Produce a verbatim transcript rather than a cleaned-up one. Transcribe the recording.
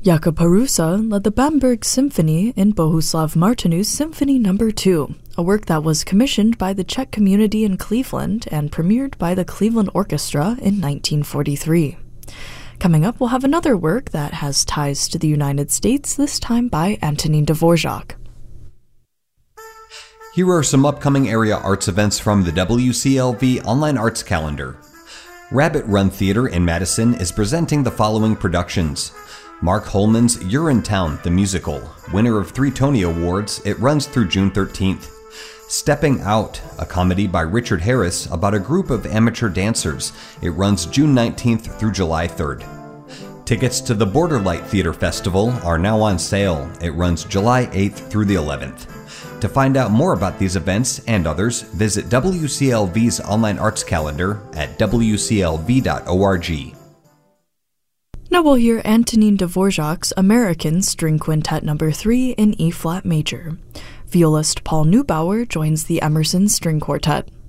Jakub Harusa led the Bamberg Symphony in Bohuslav Martinu's Symphony Number two, a work that was commissioned by the Czech community in Cleveland and premiered by the Cleveland Orchestra in nineteen forty-three. Coming up, we'll have another work that has ties to the United States, this time by Antonin Dvorak. Here are some upcoming area arts events from the W C L V Online Arts Calendar. Rabbit Run Theater in Madison is presenting the following productions. Mark Holman's Urinetown, the musical, winner of three Tony Awards. It runs through June thirteenth. Stepping Out, a comedy by Richard Harris about a group of amateur dancers. It runs June nineteenth through July third. Tickets to the Borderlight Theater Festival are now on sale. It runs July eighth through the eleventh. To find out more about these events and others, visit W C L V's online arts calendar at w c l v dot org. Now we'll hear Antonin Dvorak's American String Quintet Number three in E-flat major. Violist Paul Neubauer joins the Emerson String Quartet.